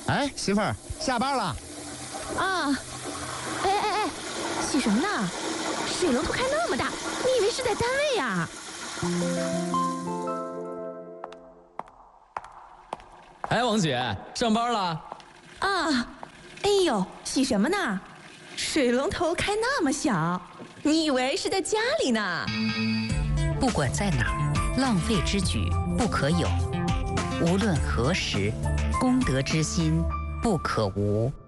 哎，媳妇儿，下班了。 啊，哎，洗什么呢？水龙头开那么大，你以为是在单位呀？ 哎，王姐，上班了？ 啊，哎呦，洗什么呢？水龙头开那么小，你以为是在家里呢？ 不管在哪儿，浪费之举不可有。无论何时，公德之心不可无。